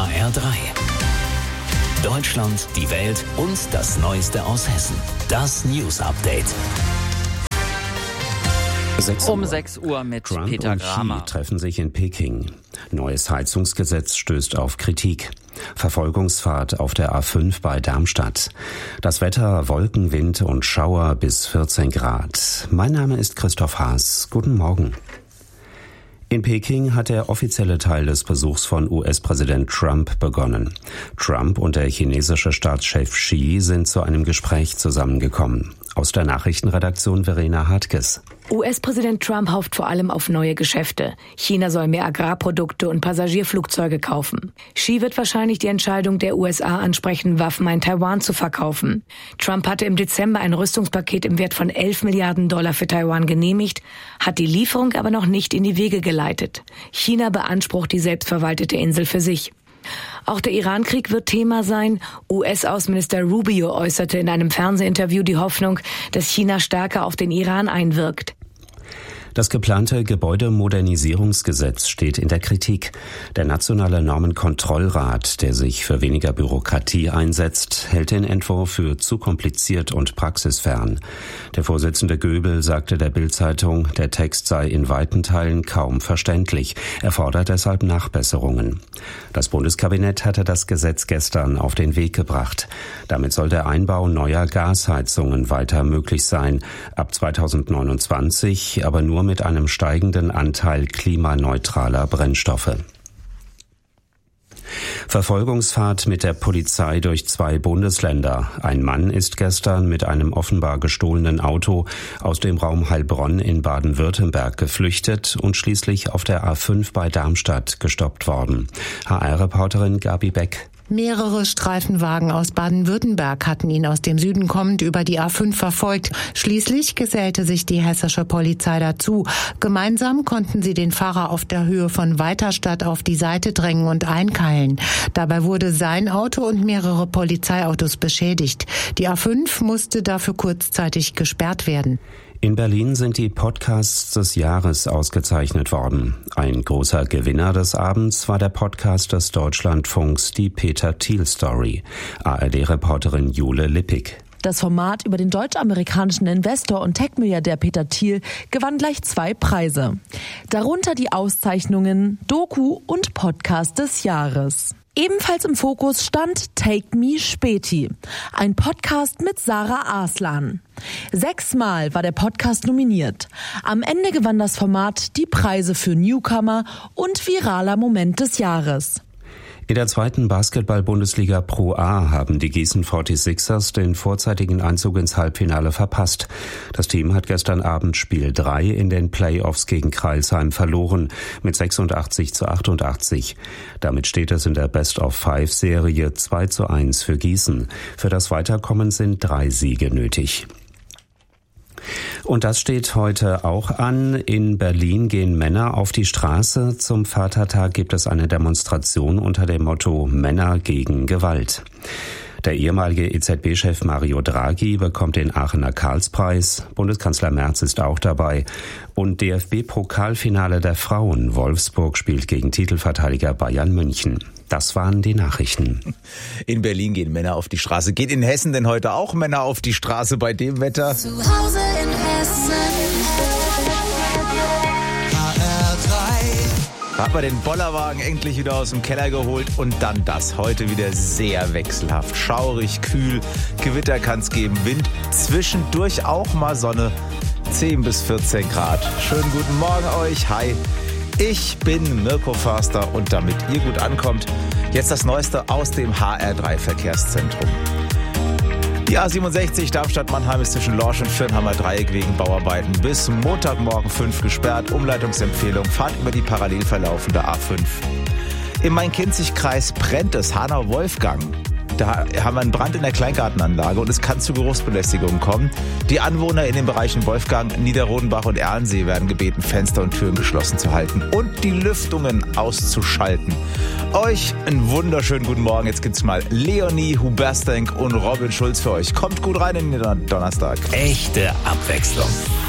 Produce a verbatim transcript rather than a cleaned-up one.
H R drei. Deutschland, die Welt und das Neueste aus Hessen. Das News Update. Um sechs Uhr mit Trump Peter und Gramer. Xi treffen sich in Peking. Neues Heizungsgesetz stößt auf Kritik. Verfolgungsfahrt auf der A fünf bei Darmstadt. Das Wetter Wolken, Wind und Schauer bis vierzehn Grad. Mein Name ist Christoph Haas. Guten Morgen. In Peking hat der offizielle Teil des Besuchs von U S-Präsident Trump begonnen. Trump und der chinesische Staatschef Xi sind zu einem Gespräch zusammengekommen. Aus der Nachrichtenredaktion Verena Hartges. U S-Präsident Trump hofft vor allem auf neue Geschäfte. China soll mehr Agrarprodukte und Passagierflugzeuge kaufen. Xi wird wahrscheinlich die Entscheidung der U S A ansprechen, Waffen an Taiwan zu verkaufen. Trump hatte im Dezember ein Rüstungspaket im Wert von elf Milliarden Dollar für Taiwan genehmigt, hat die Lieferung aber noch nicht in die Wege geleitet. China beansprucht die selbstverwaltete Insel für sich. Auch der Iran-Krieg wird Thema sein. U S-Außenminister Rubio äußerte in einem Fernsehinterview die Hoffnung, dass China stärker auf den Iran einwirkt. Das geplante Gebäudemodernisierungsgesetz steht in der Kritik. Der Nationale Normenkontrollrat, der sich für weniger Bürokratie einsetzt, hält den Entwurf für zu kompliziert und praxisfern. Der Vorsitzende Göbel sagte der Bild-Zeitung, der Text sei in weiten Teilen kaum verständlich. Er fordert deshalb Nachbesserungen. Das Bundeskabinett hatte das Gesetz gestern auf den Weg gebracht. Damit soll der Einbau neuer Gasheizungen weiter möglich sein. Ab zweitausendneunundzwanzig, aber nur mit einem steigenden Anteil klimaneutraler Brennstoffe. Verfolgungsfahrt mit der Polizei durch zwei Bundesländer. Ein Mann ist gestern mit einem offenbar gestohlenen Auto aus dem Raum Heilbronn in Baden-Württemberg geflüchtet und schließlich auf der A fünf bei Darmstadt gestoppt worden. H R-Reporterin Gabi Beck. Mehrere Streifenwagen aus Baden-Württemberg hatten ihn aus dem Süden kommend über die A fünf verfolgt. Schließlich gesellte sich die hessische Polizei dazu. Gemeinsam konnten sie den Fahrer auf der Höhe von Weiterstadt auf die Seite drängen und einkeilen. Dabei wurde sein Auto und mehrere Polizeiautos beschädigt. Die A fünf musste dafür kurzzeitig gesperrt werden. In Berlin sind die Podcasts des Jahres ausgezeichnet worden. Ein großer Gewinner des Abends war der Podcast des Deutschlandfunks, die Peter Thiel Story. A R D-Reporterin Jule Lippig. Das Format über den deutsch-amerikanischen Investor und Tech-Milliardär Peter Thiel gewann gleich zwei Preise. Darunter die Auszeichnungen Doku und Podcast des Jahres. Ebenfalls im Fokus stand Take Me Späti, ein Podcast mit Sarah Arslan. Sechsmal war der Podcast nominiert. Am Ende gewann das Format die Preise für Newcomer und viraler Moment des Jahres. In der zweiten Basketball-Bundesliga Pro A haben die Gießen forty-sixers den vorzeitigen Einzug ins Halbfinale verpasst. Das Team hat gestern Abend Spiel drei in den Playoffs gegen Crailsheim verloren mit sechsundachtzig zu achtundachtzig. Damit steht es in der Best-of-Five-Serie zwei zu eins für Gießen. Für das Weiterkommen sind drei Siege nötig. Und das steht heute auch an. In Berlin gehen Männer auf die Straße. Zum Vatertag gibt es eine Demonstration unter dem Motto Männer gegen Gewalt. Der ehemalige E Z B-Chef Mario Draghi bekommt den Aachener Karlspreis. Bundeskanzler Merz ist auch dabei. Und D F B-Pokalfinale der Frauen. Wolfsburg spielt gegen Titelverteidiger Bayern München. Das waren die Nachrichten. In Berlin gehen Männer auf die Straße. Geht in Hessen denn heute auch Männer auf die Straße bei dem Wetter? Zu Hause in Hessen. H R drei. Hat man den Bollerwagen endlich wieder aus dem Keller geholt und dann das. Heute wieder sehr wechselhaft. Schaurig, kühl, Gewitter kann's geben, Wind, zwischendurch auch mal Sonne. zehn bis vierzehn Grad. Schönen guten Morgen euch. Hi. Ich bin Mirko Förster und damit ihr gut ankommt, jetzt das Neueste aus dem H R drei Verkehrszentrum. Die A siebenundsechzig Darmstadt-Mannheim ist zwischen Lorsch und Firnheimer Dreieck wegen Bauarbeiten bis Montagmorgen fünf gesperrt. Umleitungsempfehlung, fahrt über die parallel verlaufende A fünf. Im Main-Kinzig-Kreis brennt es, Hanau-Wolfgang. Da haben wir einen Brand in der Kleingartenanlage und es kann zu Geruchsbelästigungen kommen. Die Anwohner in den Bereichen Wolfgang, Niederrodenbach und Erlensee werden gebeten, Fenster und Türen geschlossen zu halten und die Lüftungen auszuschalten. Euch einen wunderschönen guten Morgen. Jetzt gibt's mal Leonie Huberstenk und Robin Schulz für euch. Kommt gut rein in den Donnerstag. Echte Abwechslung.